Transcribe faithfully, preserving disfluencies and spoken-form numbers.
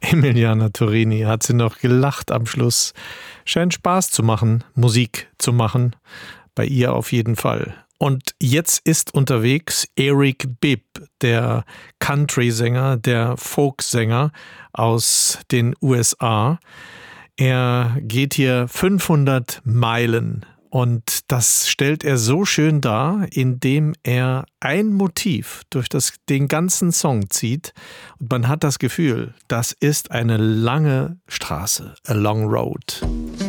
Emiliana Torini hat sie noch gelacht am Schluss. Scheint Spaß zu machen, Musik zu machen. Bei ihr auf jeden Fall. Und jetzt ist unterwegs Eric Bibb, der Country-Sänger, der Folk-Sänger aus den U S A. Er geht hier fünfhundert Meilen und das stellt er so schön dar, indem er ein Motiv durch das, den ganzen Song zieht und man hat das Gefühl, das ist eine lange Straße, a long road.